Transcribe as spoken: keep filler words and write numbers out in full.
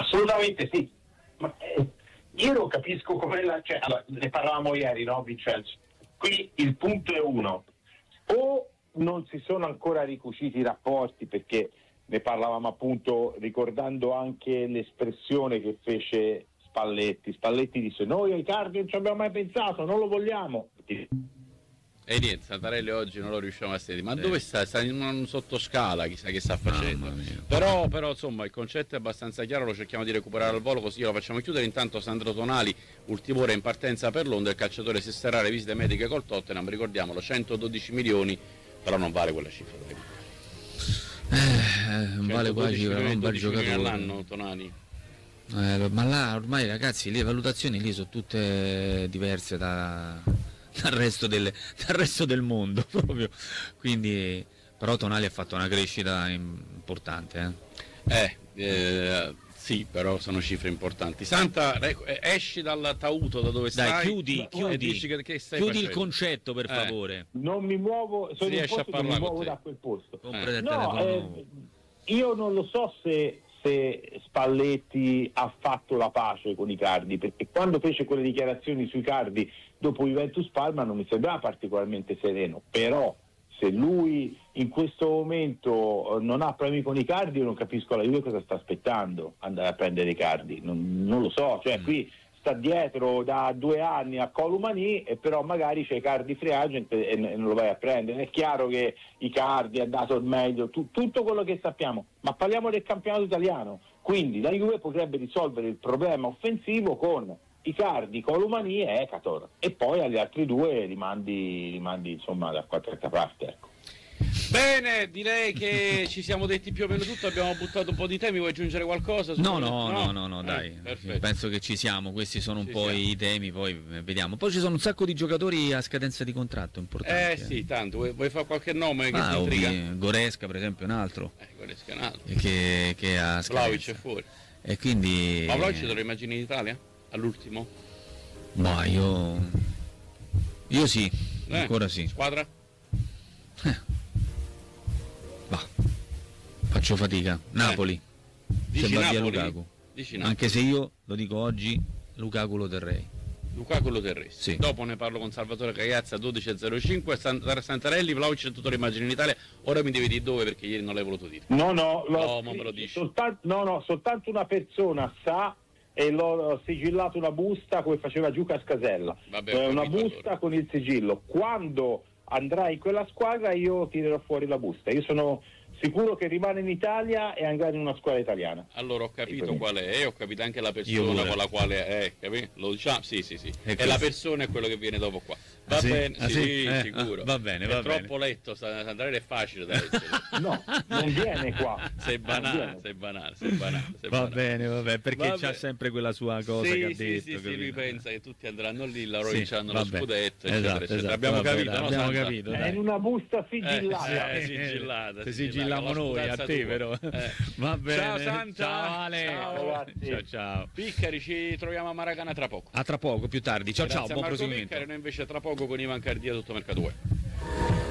Assolutamente sì, ma eh, io non capisco come la, cioè, allora, ne parlavamo ieri, no, Vincenzo? Qui il punto è uno: o non si sono ancora ricuciti i rapporti, perché ne parlavamo appunto ricordando anche l'espressione che fece Spalletti. Spalletti disse: noi ai Icardi non ci abbiamo mai pensato, non lo vogliamo. E niente, Santarelli oggi non lo riusciamo a sentire. Ma sì. Dove sta? Sta in una sottoscala, chissà che sta facendo. Però, però insomma il concetto è abbastanza chiaro, lo cerchiamo di recuperare al volo, così lo facciamo chiudere. Intanto Sandro Tonali, ultima ora in partenza per Londra, il calciatore si esterrà le visite mediche col Tottenham, ricordiamolo, centododici milioni, però non vale quella cifra. Eh, non vale quella cifra, non bel giocatore all'anno Tonali. Eh, ma là ormai ragazzi le valutazioni lì sono tutte diverse da, dal, resto delle, dal resto del mondo proprio, quindi però Tonali ha fatto una crescita importante eh, eh, eh sì, però sono cifre importanti. Santa, esci dal tauto da dove stai. Dai, chiudi, chiudi, che, che stai chiudi facendo? Il concetto per favore. Eh. Non mi muovo, sono in posto, non mi muovo da quel posto. Eh. No, eh, io non lo so se se Spalletti ha fatto la pace con Icardi, perché quando fece quelle dichiarazioni su Icardi dopo Juventus Parma non mi sembrava particolarmente sereno, però se lui in questo momento non ha problemi con Icardi, io non capisco la Juve cosa sta aspettando andare a prendere Icardi, non, non lo so, cioè mm. qui sta dietro da due anni a Columani e però magari c'è Icardi free agent e, e non lo vai a prendere. È chiaro che Icardi ha dato il meglio, tu, tutto quello che sappiamo, ma parliamo del campionato italiano, quindi la Juve potrebbe risolvere il problema offensivo con Icardi, Columani e Ekator, e poi agli altri due li mandi, li mandi insomma da qualche parte, ecco. Bene, direi che ci siamo detti più o meno tutto, abbiamo buttato un po' di temi, vuoi aggiungere qualcosa? No, no, no, no, no, dai, eh, penso che ci siamo, questi sono un ci po' siamo. I temi, poi vediamo. Poi ci sono un sacco di giocatori a scadenza di contratto importanti. Eh sì, tanto, vuoi, vuoi fare qualche nome che ah, ti intriga? Ovvi, Goretzka per esempio è un altro. Eh, Goretzka è un altro. Che, che ha scadenza. Vlahovic è fuori. E quindi... Ma Vlahovic te lo immagini in Italia? All'ultimo? Ma io... Io sì, eh, ancora sì. Squadra? Eh. Bah, faccio fatica. Napoli. Eh. Dici Se va via Napoli? Lukaku. Dici Napoli. Anche se io lo dico oggi, Lukaku lo terrei. Lukaku lo terresti. Sì. Dopo ne parlo con Salvatore Cagliazza dodici e zero cinque. Santarelli, Vlahovic e tutto lo immagini in Italia. Ora mi devi dire dove, perché ieri non l'hai voluto dire. No, no, lo, no, ma me lo dici. Soltanto, no, no, soltanto una persona sa e l'ho sigillato una busta come faceva Giuca Scasella. Vabbè, eh, una capito, busta allora. Con il sigillo. Quando andrai in quella squadra io tirerò fuori la busta. Io sono sicuro che rimane in Italia e andrà in una squadra italiana. Allora ho capito qual è, e ho capito anche la persona con la quale è, capito? Lo diciamo? Sì, sì, sì. E, e la persona è quello che viene dopo qua. Va ah, bene, sì, ah, sì, sì? Eh, sicuro. Ah, va bene, è va troppo bene. letto, Santarelli è facile da leggere. No, non viene qua. Sei banale, sei banale, sei banale. Sei va banale. bene, va bene, perché va c'ha be- sempre quella sua cosa sì, che ha sì, detto. Sì, sì, lui pensa che tutti andranno lì, la sì, hanno lo scudetto, eccetera, esatto, eccetera. Esatto, Abbiamo vabbè, capito, dai, no, abbiamo Santa? capito, È dai. in una busta sigillata. Eh, eh, sigillata. Se sigilliamo noi a te, però. Eh. Va bene. Ciao Santa. Ciao Ale. Ciao, ciao, ciao. Piccari, ci troviamo a Maracana tra poco. A tra poco, più tardi. Ciao, Grazie ciao, buon Marco proseguimento. Piccari, noi invece tra poco con Ivan Cardia tutto Mercato Web.